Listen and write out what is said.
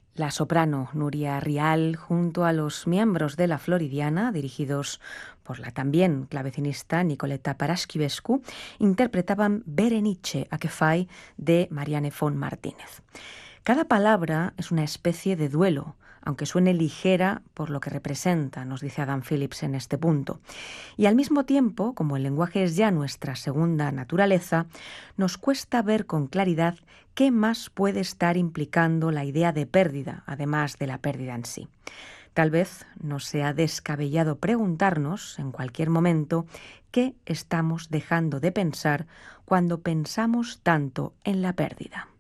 La soprano Nuria Rial, junto a los miembros de la Floridiana, dirigidos por la también clavecinista Nicoleta Paraschivescu, interpretaban Berenice a que fai de Marianne von Martínez. Cada palabra es una especie de duelo, aunque suene ligera por lo que representa, nos dice Adam Phillips en este punto. Y al mismo tiempo, como el lenguaje es ya nuestra segunda naturaleza, nos cuesta ver con claridad qué más puede estar implicando la idea de pérdida, además de la pérdida en sí. Tal vez nos sea descabellado preguntarnos, en cualquier momento, qué estamos dejando de pensar cuando pensamos tanto en la pérdida.